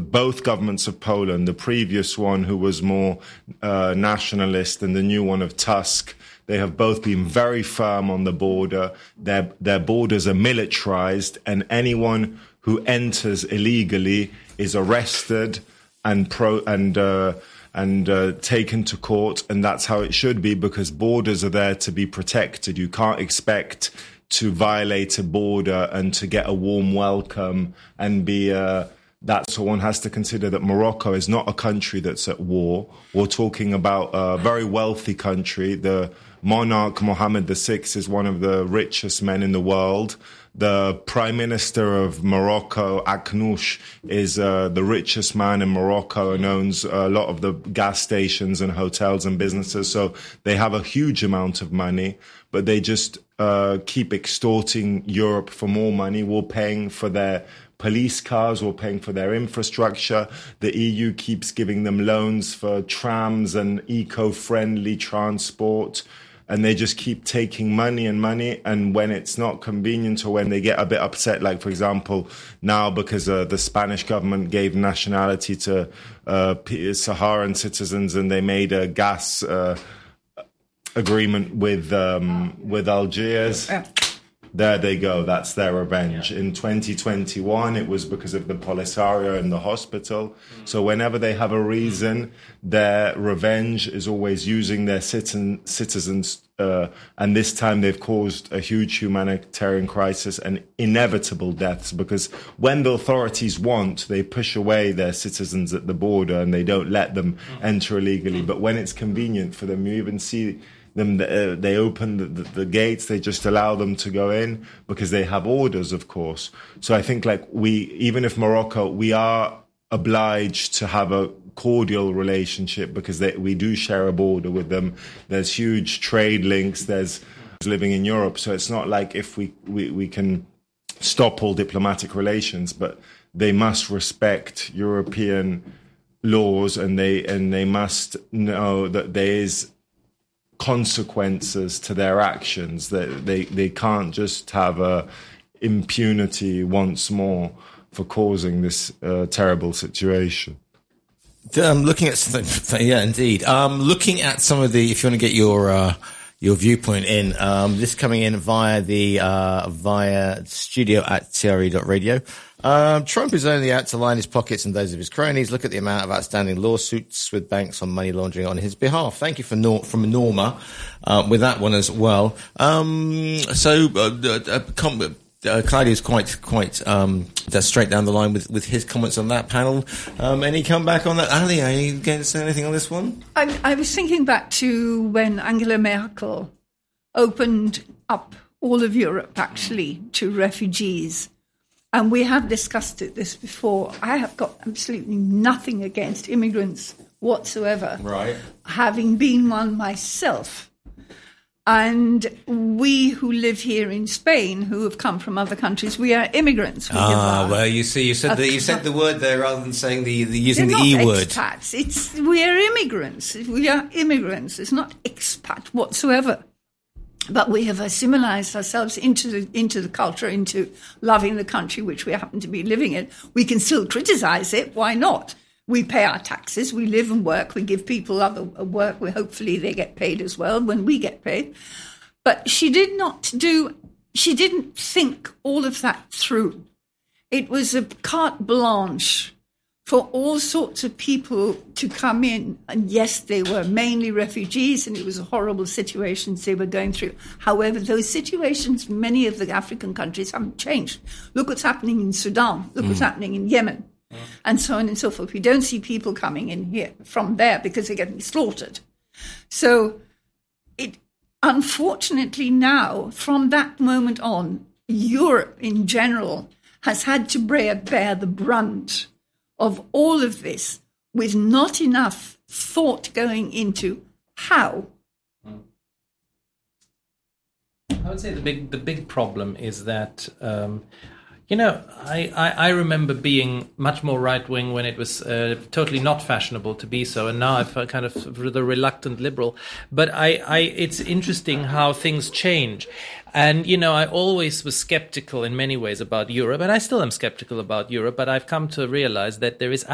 both governments of Poland, the previous one who was more nationalist and the new one of Tusk, they have both been very firm on the border. Their borders are militarized, and anyone who enters illegally is arrested and taken to court, and that's how it should be, because borders are there to be protected. You can't expect to violate a border and to get a warm welcome and be that's what one has to consider, that Morocco is not a country that's at war. We're talking about a very wealthy country. The monarch Mohammed VI is one of the richest men in the world. The Prime Minister of Morocco, Akhnouch, is the richest man in Morocco and owns a lot of the gas stations and hotels and businesses. So they have a huge amount of money, but they just keep extorting Europe for more money. We're paying for their police cars, we're paying for their infrastructure. The EU keeps giving them loans for trams and eco-friendly transport. And they just keep taking money. And when it's not convenient, or when they get a bit upset, like, for example, now because the Spanish government gave nationality to Saharan citizens, and they made a gas agreement with Algiers. There they go. That's their revenge. Yeah. In 2021, it was because of the Polisario and the hospital. So whenever they have a reason, their revenge is always using their citizens. And this time they've caused a huge humanitarian crisis and inevitable deaths, because when the authorities want, they push away their citizens at the border and they don't let them enter illegally. But when it's convenient for them, you even see them, they open the gates, they just allow them to go in because they have orders, of course. So I think, like, even if Morocco, we are obliged to have a cordial relationship because we do share a border with them. There's huge trade links. There's living in Europe. So it's not like if we can stop all diplomatic relations, but they must respect European laws, and they must know that there is consequences to their actions, that they can't just have impunity once more for causing this terrible situation. Looking at something, yeah, indeed. Looking at some of the, if you want to get your viewpoint in, this coming in via studio@tre.radio. Trump is only out to line his pockets and those of his cronies. Look at the amount of outstanding lawsuits with banks on money laundering on his behalf. Thank you from Norma with that one as well. Claudio's quite straight down the line with his comments on that panel. Any comeback on that? Ali, are you going to say anything on this one? I was thinking back to when Angela Merkel opened up all of Europe, actually, to refugees. And we have discussed this before. I have got absolutely nothing against immigrants whatsoever. Right. Having been one myself. And we who live here in Spain, who have come from other countries, we are immigrants. Well, you see, you said the word there rather than saying using the E word. Expats. We are immigrants. We are immigrants. It's not expat whatsoever. But we have assimilated ourselves into the culture, into loving the country which we happen to be living in. We can still criticize it. Why not? We pay our taxes. We live and work. We give people other work. Hopefully they get paid as well when we get paid. But she didn't think all of that through. It was a carte blanche for all sorts of people to come in. And yes, they were mainly refugees, and it was a horrible situations they were going through. However, those situations, many of the African countries haven't changed. Look what's happening in Sudan. Look what's happening in Yemen, and so on and so forth. We don't see people coming in here from there because they're getting slaughtered. So unfortunately now, from that moment on, Europe in general has had to bear the brunt of all of this, with not enough thought going into how. I would say the big problem is that I remember being much more right-wing when it was totally not fashionable to be so, and now I've kind of the reluctant liberal. But it's interesting how things change. And, I always was skeptical in many ways about Europe, and I still am skeptical about Europe, but I've come to realize that there is